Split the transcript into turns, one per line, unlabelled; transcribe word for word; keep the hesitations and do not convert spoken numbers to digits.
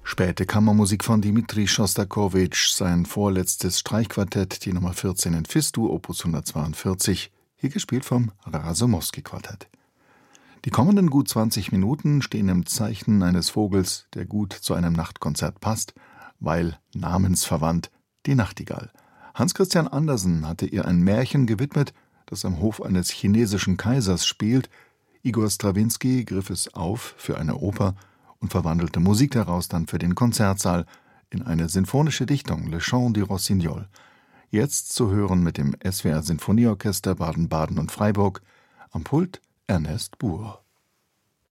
Späte Kammermusik von Dmitri Schostakowitsch, sein vorletztes Streichquartett, die Nummer vierzehn in Fis-Dur, Opus hundertzweiundvierzig, hier gespielt vom Rasumowski-Quartett. Die kommenden gut zwanzig Minuten stehen im Zeichen eines Vogels, der gut zu einem Nachtkonzert passt, weil namensverwandt, die Nachtigall. Hans Christian Andersen hatte ihr ein Märchen gewidmet, das am Hof eines chinesischen Kaisers spielt. Igor Strawinski griff es auf für eine Oper und verwandelte Musik daraus dann für den Konzertsaal in eine sinfonische Dichtung, Le Chant du Rossignol. Jetzt zu hören mit dem S W R Sinfonieorchester Baden-Baden und Freiburg, am Pult Ernest Buhr.